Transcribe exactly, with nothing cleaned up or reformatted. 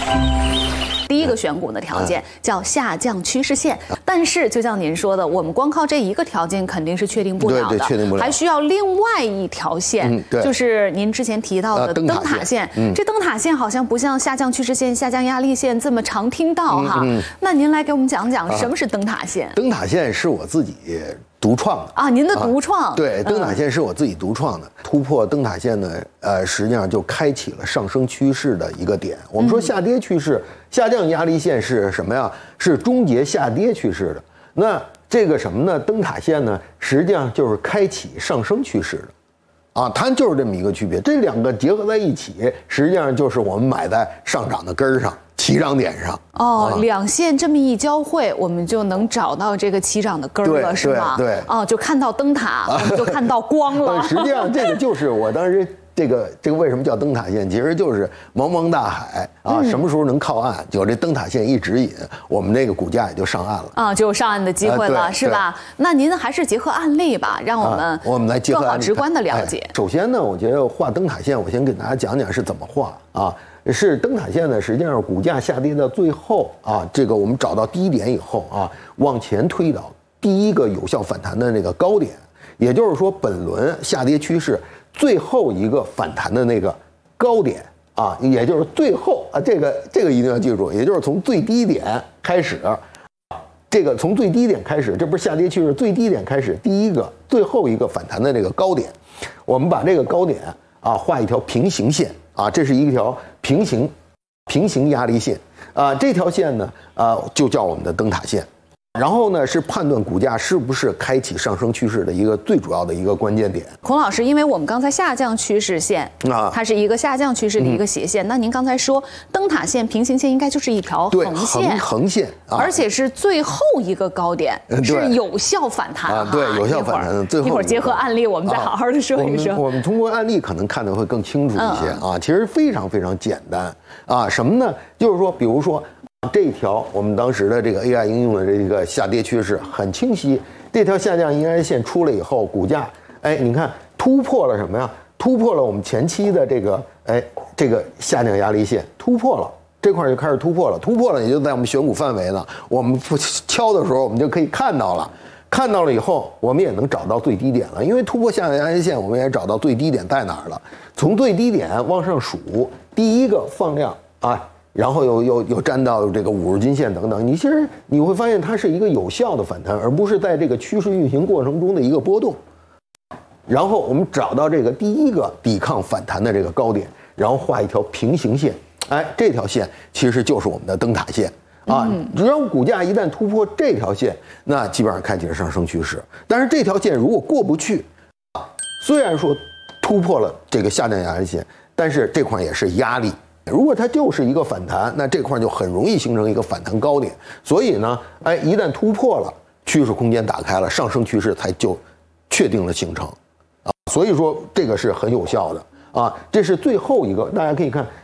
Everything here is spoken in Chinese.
第一个选股的条件叫下降趋势线，但是就像您说的，我们光靠这一个条件肯定是确定不了的， 对对，确定不了， 还需要另外一条线， 嗯、对， 就是您之前提到的灯塔线。嗯、这灯塔线好像不像下降趋势线、下降压力线这么常听到哈。嗯嗯、那您来给我们讲讲什么是灯塔线？ 啊、灯塔线是我自己独创的啊，您的独创、 啊、对，灯塔线是我自己独创的。嗯、突破灯塔线呢，呃，实际上就开启了上升趋势的一个点。我们说下跌趋势、嗯、下降压力线是什么呀？是终结下跌趋势的。那这个什么呢？灯塔线呢，实际上就是开启上升趋势的，啊，它就是这么一个区别。这两个结合在一起，实际上就是我们买在上涨的根儿上。起涨点上哦，啊、两线这么一交汇，我们就能找到这个起涨的根儿了，是吗？ 对，对哦，就看到灯塔，我们就看到光了。 实际上，这个就是我当时这个这个为什么叫灯塔线，其实就是茫茫大海啊，嗯、什么时候能靠岸，有这灯塔线一指引，我们这个股价也就上岸了啊，就有上岸的机会了，啊、是吧？那您还是结合案例吧，让我们、啊、 我们来结合更好直观的了解。 哎、首先呢，我觉得画灯塔线，我先给大家讲讲是怎么画啊。是灯塔线呢，实际上股价下跌到最后啊，这个我们找到低点以后啊，往前推导第一个有效反弹的那个高点，也就是说本轮下跌趋势最后一个反弹的那个高点啊，也就是最后啊，这个这个一定要记住，也就是从最低点开始，这个从最低点开始，这不是下跌趋势最低点开始，第一个最后一个反弹的那个高点，我们把这个高点啊画一条平行线。啊，这是一条平行平行压力线啊，这条线呢，啊，就叫我们的灯塔线。然后呢，是判断股价是不是开启上升趋势的一个最主要的一个关键点。 孔老师，因为我们刚才下降趋势线啊，它是一个下降趋势的一个斜线，嗯、那您刚才说灯塔线、平行线应该就是一条横线， 横横线， 啊、而且是最后一个高点，嗯、是有效反弹啊，对，有效反弹。最后一会儿结合案例，我们再好好的说一说。 啊、我, 们我们通过案例可能看得会更清楚一些、嗯、啊，其实非常非常简单啊，什么呢？就是说，比如说。这一条我们当时的这个 A I 应用的这个下跌趋势很清晰，这条下降压力线出来以后，股价哎，你看突破了什么呀？突破了我们前期的这个哎这个下降压力线，突破了这块就开始突破了，突破了也就在我们选股范围呢。我们敲的时候，我们就可以看到了，看到了以后，我们也能找到最低点了，因为突破下降压力线，我们也找到最低点在哪儿了。从最低点往上数，第一个放量啊。然后又又又沾到这个五日均线等等，你其实你会发现它是一个有效的反弹，而不是在这个趋势运行过程中的一个波动。然后我们找到这个第一个抵抗反弹的这个高点，然后画一条平行线，哎，这条线其实就是我们的灯塔线啊。只要股价一旦突破这条线，那基本上开启了上升趋势。但是这条线如果过不去，啊，虽然说突破了这个下降压力线，但是这块也是压力。如果它就是一个反弹，那这块就很容易形成一个反弹高点。所以呢，哎，一旦突破了，趋势空间打开了，上升趋势才就确定了形成，啊，所以说这个是很有效的啊。这是最后一个，大家可以看